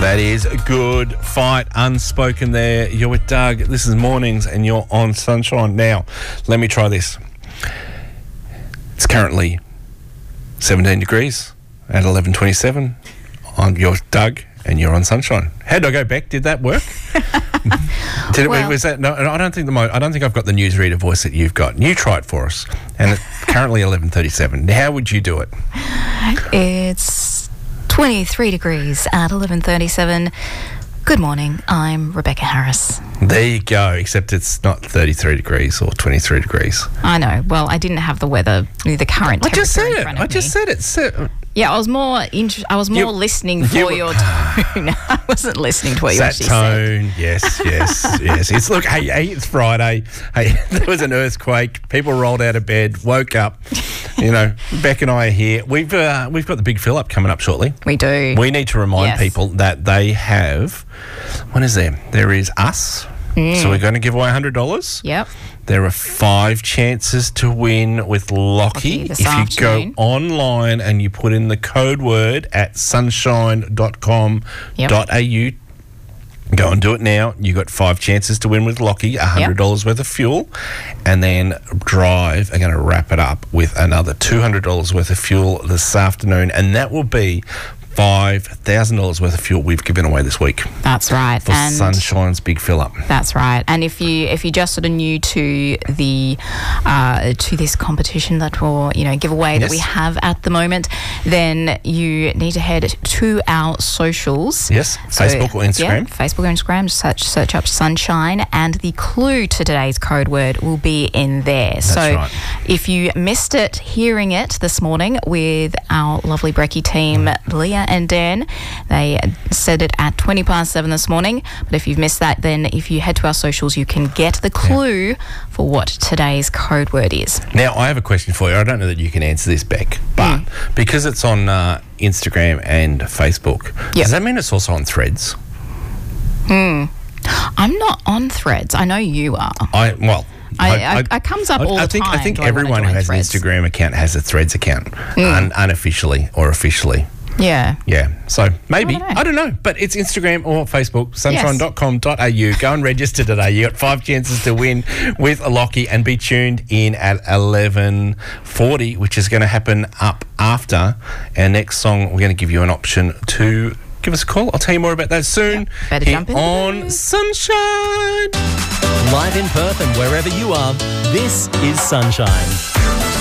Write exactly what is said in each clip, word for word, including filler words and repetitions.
That is a good fight, unspoken there. You're with Doug. This is Mornings and you're on Sunshine. Now, let me try this. It's currently seventeen degrees at eleven twenty-seven. I'm your Doug and you're on Sunshine. How did I go, Beck? Did that work? Did it, well, was that? No, I don't think the mo- I don't think I've got the newsreader voice that you've got. You try it for us. And it's currently eleven thirty-seven. How would you do it? It's twenty-three degrees at eleven thirty-seven. Good morning. I'm Rebecca Harris. There you go, except it's not thirty-three degrees or twenty-three degrees. I know. Well, I didn't have the weather, the current I temperature just said in it. front of I just me. said it. So, Yeah, I was more int- I was more You- listening for you- your tone. I wasn't listening to what you that actually said. tone, yes, yes, yes. It's look, hey, hey, it's Friday. Hey, there was an earthquake. People rolled out of bed, woke up. You know, Beck and I are here. We've uh, we've got the big fill up coming up shortly. We do. We need to remind Yes. people that they have. What is there? There is us. Mm. So we're going to give away one hundred dollars. Yep. There are five chances to win with Lockie. Lockie this if afternoon. you go online and you put in the code word at sunshine dot com dot a u, go and do it now. You got five chances to win with Lockie, one hundred dollars worth of fuel. And then Drive are going to wrap it up with another two hundred dollars worth of fuel this afternoon. And that will be five thousand dollars worth of fuel we've given away this week That's right. for and Sunshine's big fill up. That's right. And if you if you just sort of new to the uh, to this competition that will you know giveaway that Yes. we have at the moment, then you need to head to our socials. Yes, So, Facebook or Instagram. Yeah, Facebook or Instagram. Just search search up Sunshine, and the clue to today's code word will be in there. That's so right. if you missed it, hearing it this morning with our lovely Brekkie team, Leah and Dan, they said it at twenty past seven this morning. But if you've missed that, then if you head to our socials, you can get the clue for what today's code word is. Now, I have a question for you. I don't know that you can answer this, Beck, but Mm. because it's on uh, Instagram and Facebook, Yep. does that mean it's also on Threads? I'm not on Threads. I know you are. I well, I- I- it comes up all I the think, I time, think do I wanna everyone who join has Threads? an Instagram account has a Threads account, un- unofficially or officially. Yeah. Yeah, so maybe. I don't know. I don't know, but it's Instagram or Facebook, sunshine dot com dot a u. Go and register today. You got five chances to win with a Lockie, and be tuned in at eleven forty, which is going to happen up after our next song. We're going to give you an option to give us a call. I'll tell you more about that soon. Yep, better here jump into on those. Sunshine. Live in Perth and wherever you are, this is Sunshine.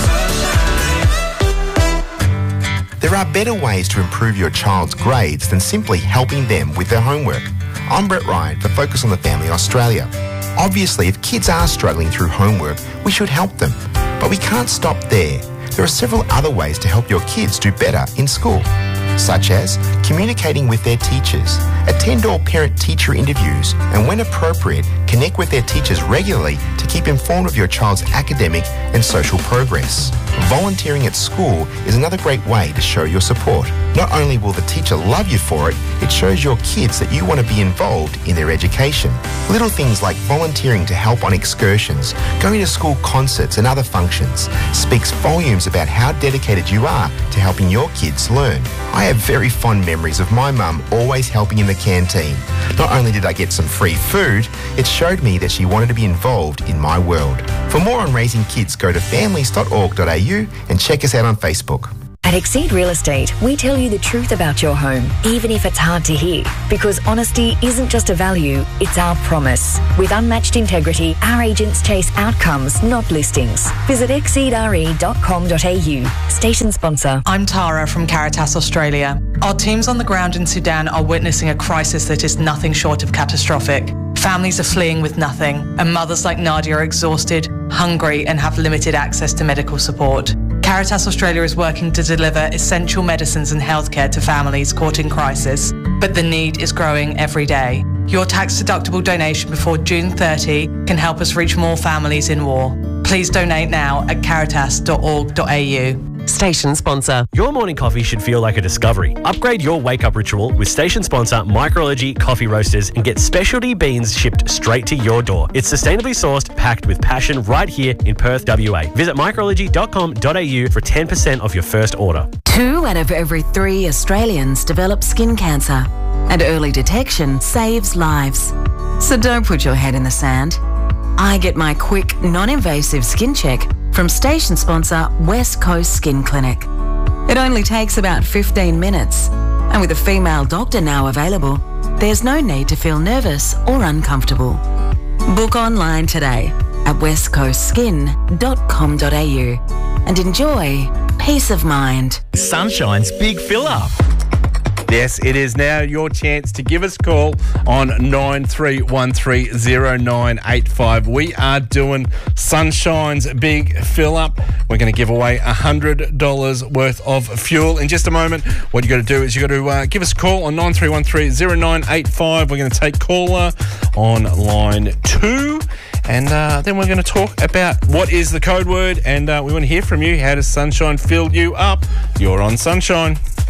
There are better ways to improve your child's grades than simply helping them with their homework. I'm Brett Ryan for Focus on the Family Australia. Obviously, if kids are struggling through homework, we should help them. But we can't stop there. There are several other ways to help your kids do better in school, such as communicating with their teachers, attend all parent-teacher interviews, and when appropriate, connect with their teachers regularly to keep informed of your child's academic and social progress. Volunteering at school is another great way to show your support. Not only will the teacher love you for it, it shows your kids that you want to be involved in their education. Little things like volunteering to help on excursions, going to school concerts and other functions speaks volumes about how dedicated you are to helping your kids learn. I have very fond memories of my mum always helping in the canteen. Not only did I get some free food, it showed me that she wanted to be involved in my world. For more on raising kids, go to families dot org dot a u and check us out on Facebook. At Exceed Real Estate, we tell you the truth about your home, even if it's hard to hear. Because honesty isn't just a value, it's our promise. With unmatched integrity, our agents chase outcomes, not listings. Visit exceed r e dot com dot a u. Station sponsor. I'm Tara from Caritas Australia. Our teams on the ground in Sudan are witnessing a crisis that is nothing short of catastrophic. Families are fleeing with nothing, and mothers like Nadia are exhausted, hungry, and have limited access to medical support. Caritas Australia is working to deliver essential medicines and healthcare to families caught in crisis, but the need is growing every day. Your tax-deductible donation before June thirtieth can help us reach more families in war. Please donate now at caritas dot org dot a u. Station sponsor. Your morning coffee should feel like a discovery. Upgrade your wake-up ritual with station sponsor Micrology Coffee Roasters and get specialty beans shipped straight to your door. It's sustainably sourced, packed with passion right here in Perth, W A. Visit micrology dot com dot a u for ten percent off your first order. Two out of every three Australians develop skin cancer. And early detection saves lives. So don't put your head in the sand. I get my quick, non-invasive skin check from station sponsor West Coast Skin Clinic. It only takes about fifteen minutes. And with a female doctor now available, there's no need to feel nervous or uncomfortable. Book online today at west coast skin dot com dot a u and enjoy peace of mind. Sunshine's Big Fill Up. Yes, it is now your chance to give us a call on nine three one three zero nine eight five. We are doing Sunshine's Big Fill Up. We're going to give away one hundred dollars worth of fuel. In just a moment, what you got to do is you got to uh, give us a call on nine three one three zero nine eight five. We're going to take caller on line two. And uh, then we're going to talk about what is the code word, and uh, we want to hear from you. How does Sunshine fill you up? You're on Sunshine.